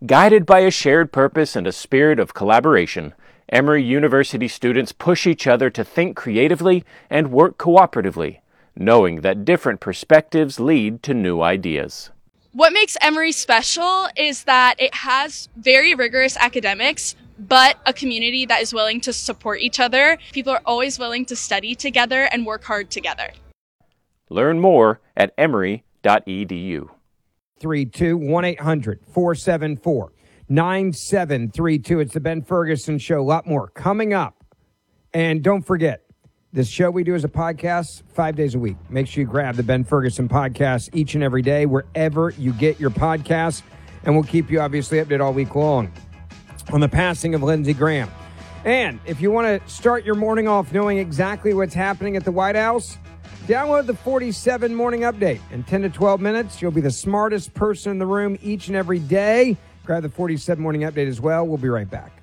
Guided by a shared purpose and a spirit of collaboration, Emory University students push each other to think creatively and work cooperatively, knowing that different perspectives lead to new ideas. What makes Emory special is that it has very rigorous academics, but a community that is willing to support each other. People are always willing to study together and work hard together. Learn more at emory.edu. 1-800-474-9732. It's the Ben Ferguson Show. A lot more coming up. And don't forget, this show we do as a podcast 5 days a week. Make sure you grab the Ben Ferguson podcast each and every day, wherever you get your podcasts. And we'll keep you obviously updated all week long on the passing of Lindsey Graham. And if you want to start your morning off knowing exactly what's happening at the White House, download the 47 Morning Update. In 10 to 12 minutes, you'll be the smartest person in the room each and every day. Grab the 47 Morning Update as well. We'll be right back.